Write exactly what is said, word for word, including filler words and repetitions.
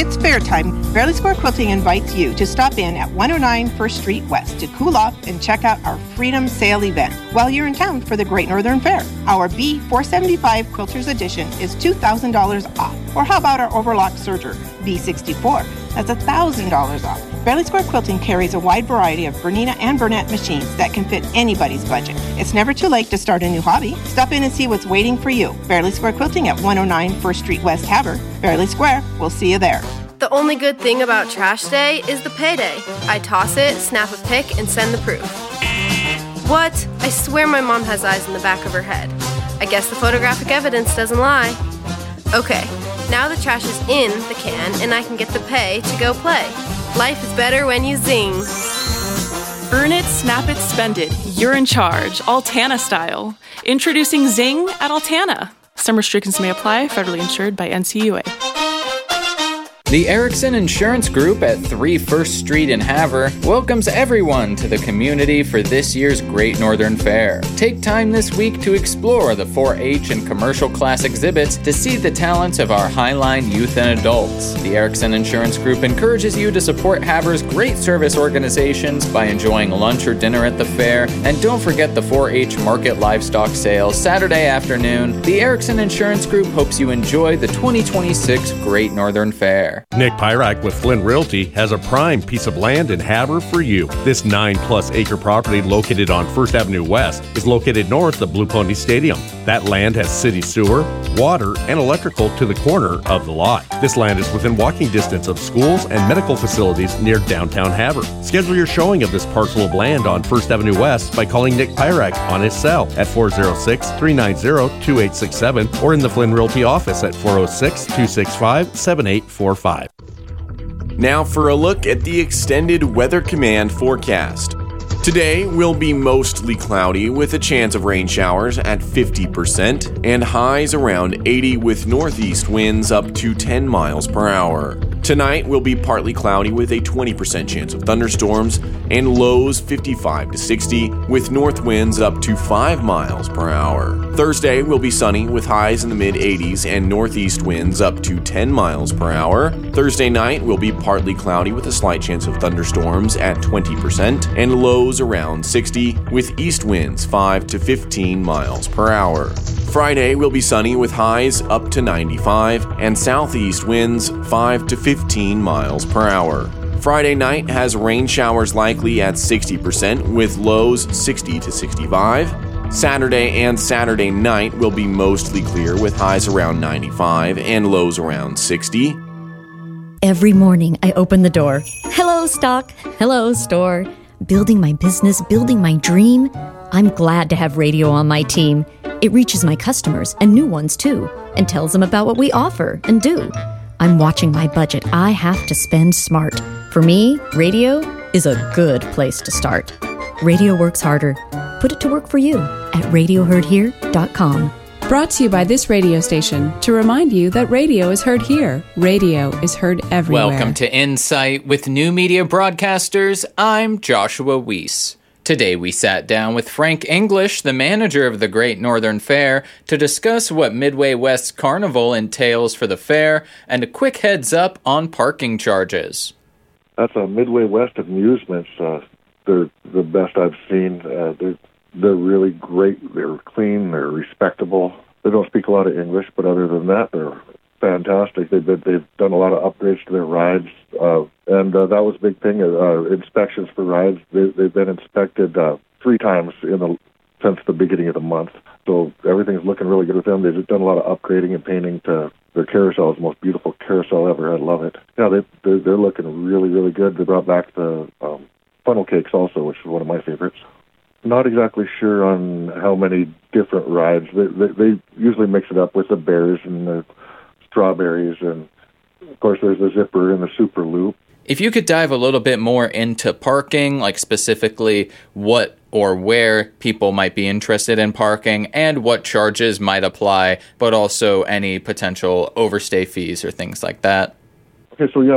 it's fair time, Fairly Square Quilting invites you to stop in at one oh nine First Street West to cool off and check out our Freedom Sale event while you're in town for the Great Northern Fair. Our B four seventy-five Quilters Edition is two thousand dollars off. Or how about our Overlock Serger B sixty-four? That's one thousand dollars off. Fairly Square Quilting carries a wide variety of Bernina and Burnett machines that can fit anybody's budget. It's never too late to start a new hobby. Stop in and see what's waiting for you. Fairly Square Quilting at one oh nine First Street West, Havre. Fairly Square, we'll see you there. The only good thing about trash day is the payday. I toss it, snap a pic, and send the proof. What? I swear my mom has eyes in the back of her head. I guess the photographic evidence doesn't lie. Okay, now the trash is in the can and I can get the pay to go play. Life is better when you zing. Earn it, snap it, spend it. You're in charge, Altana style. Introducing Zing at Altana. Some restrictions may apply, federally insured by N C U A. The Erickson Insurance Group at three First Street in Havre welcomes everyone to the community for this year's Great Northern Fair. Take time this week to explore the four H and commercial class exhibits to see the talents of our Highline youth and adults. The Erickson Insurance Group encourages you to support Havre's great service organizations by enjoying lunch or dinner at the fair, and don't forget the four H Market Livestock Sale Saturday afternoon. The Erickson Insurance Group hopes you enjoy the twenty twenty-six Great Northern Fair. Nick Pyrak with Flynn Realty has a prime piece of land in Havre for you. This nine-plus acre property located on First Avenue West is located north of Blue Pony Stadium. That land has city sewer, water, and electrical to the corner of the lot. This land is within walking distance of schools and medical facilities near downtown Havre. Schedule your showing of this parcel of land on First Avenue West by calling Nick Pyrak on his cell at four oh six, three nine zero, two eight six seven or in the Flynn Realty office at four oh six, two six five, seven eight four five. Now for a look at the extended Weather Command forecast. Today will be mostly cloudy with a chance of rain showers at fifty percent and highs around eighty with northeast winds up to ten miles per hour. Tonight will be partly cloudy with a twenty percent chance of thunderstorms and lows fifty-five to sixty with north winds up to five miles per hour. Thursday will be sunny with highs in the mid eighties and northeast winds up to ten miles per hour. Thursday night will be partly cloudy with a slight chance of thunderstorms at twenty percent and lows around sixty with east winds five to fifteen miles per hour. Friday will be sunny with highs up to ninety-five and southeast winds five to fifteen miles per hour. Friday night has rain showers likely at sixty percent with lows sixty to sixty-five. Saturday and Saturday night will be mostly clear with highs around ninety-five and lows around sixty. Every morning I open the door. Hello, stock. Hello, store. Building my business, building my dream. I'm glad to have radio on my team. It reaches my customers and new ones too, and tells them about what we offer and do. I'm watching my budget. I have to spend smart. For me, radio is a good place to start. Radio works harder. Put it to work for you at radio heard here dot com. Brought to you by this radio station to remind you that radio is heard here. Radio is heard everywhere. Welcome to Insight with New Media Broadcasters. I'm Joshua Weiss. Today we sat down with Frank English, the manager of the Great Northern Fair, to discuss what Midway West's carnival entails for the fair and a quick heads up on parking charges. That's a Midway West Amusements. Uh, they're the best I've seen. Uh, they're, they're really great. They're clean. They're respectable. They don't speak a lot of English, but other than that, they're fantastic. They've been, they've done a lot of upgrades to their rides, uh, and uh, that was a big thing. Uh, inspections for rides. They, they've been inspected uh, three times in the since the beginning of the month. So everything's looking really good with them. They've done a lot of upgrading and painting to their carousel. It's the most beautiful carousel ever. I love it. Yeah, they they're, they're looking really really good. They brought back the um, funnel cakes also, which is one of my favorites. Not exactly sure on how many different rides. They, they, they usually mix it up with the bears and the strawberries, and of course there's the zipper and the super loop. If you could dive a little bit more into parking, like specifically what or where people might be interested in parking and what charges might apply, but also any potential overstay fees or things like that. Okay, so yeah,